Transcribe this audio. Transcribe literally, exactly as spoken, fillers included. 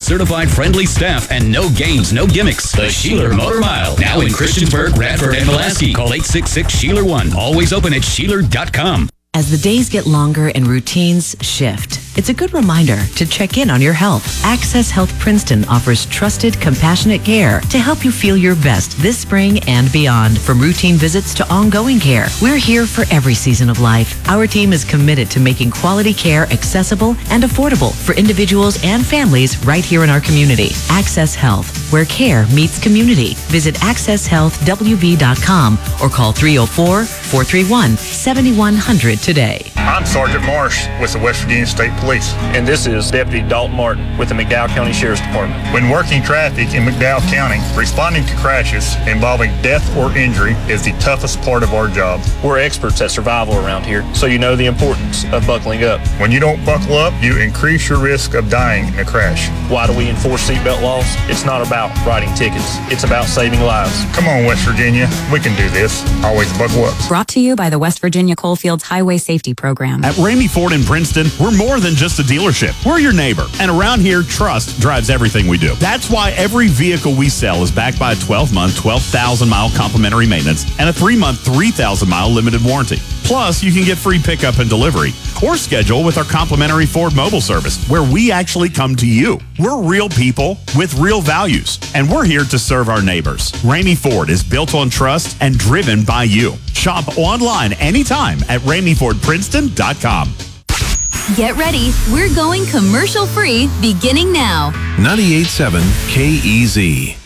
certified friendly staff and no games, no gimmicks. The Sheeler Motor Mile. Now in Christiansburg, Radford, and Pulaski. Call eight six six, Sheeler one. Always open at Sheeler dot com. As the days get longer and routines shift, it's a good reminder to check in on your health. Access Health Princeton offers trusted, compassionate care to help you feel your best this spring and beyond. From routine visits to ongoing care, we're here for every season of life. Our team is committed to making quality care accessible and affordable for individuals and families right here in our community. Access Health, where care meets community. Visit access health w b dot com or call three oh four, four three one, seven one zero zero today. I'm Sergeant Marsh with the West Virginia State Police. And this is Deputy Dalton Martin with the McDowell County Sheriff's Department. When working traffic in McDowell County, responding to crashes involving death or injury is the toughest part of our job. We're experts at survival around here, so you know the importance of buckling up. When you don't buckle up, you increase your risk of dying in a crash. Why do we enforce seatbelt laws? It's not about writing tickets. It's about saving lives. Come on, West Virginia. We can do this. Always buckle up. Brought to you by the West Virginia Coalfields Highway Safety Program. At Ramey Ford in Princeton, we're more than just a dealership. We're your neighbor. And around here, trust drives everything we do. That's why every vehicle we sell is backed by a twelve-month, twelve thousand mile complimentary maintenance and a three-month, three thousand mile limited warranty. Plus, you can get free pickup and delivery or schedule with our complimentary Ford mobile service where we actually come to you. We're real people with real values, and we're here to serve our neighbors. Ramey Ford is built on trust and driven by you. Shop online anytime at ramey ford princeton dot com. Get ready. We're going commercial free beginning now. ninety-eight point seven K E Z.